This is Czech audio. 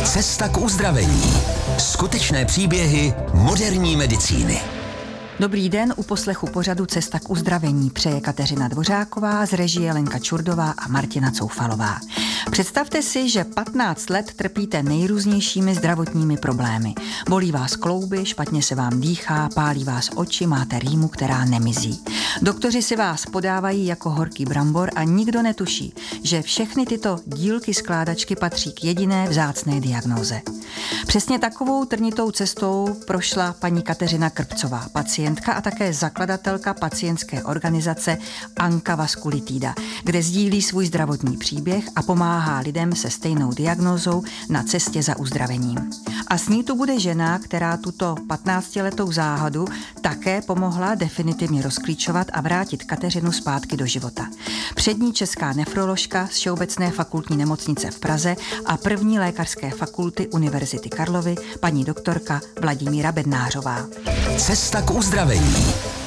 Cesta k uzdravení. Skutečné příběhy moderní medicíny. Dobrý den, u poslechu pořadu Cesta k uzdravení přeje Kateřina Dvořáková, z režie Lenka Čurdová a Martina Coufalová. Představte si, že 15 let trpíte nejrůznějšími zdravotními problémy. Bolí vás klouby, špatně se vám dýchá, pálí vás oči, máte rýmu, která nemizí. Doktoři si vás podávají jako horký brambor a nikdo netuší, že všechny tyto dílky skládačky patří k jediné vzácné diagnóze. Přesně takovou trnitou cestou prošla paní Kateřina Krpcová, pacientka a také zakladatelka pacientské organizace Anka Vaskulitida, kde sdílí svůj zdravotní příběh a pomáhá lidem se stejnou diagnózou na cestě za uzdravením. A s ní tu bude žena, která tuto 15letou záhadu také pomohla definitivně rozklíčovat a vrátit Kateřinu zpátky do života. Přední česká nefroložka z Všeobecné fakultní nemocnice v Praze a první lékařské fakulty Univerzity Karlovy, paní doktorka Vladimíra Bednářová. Cesta k uzdravení.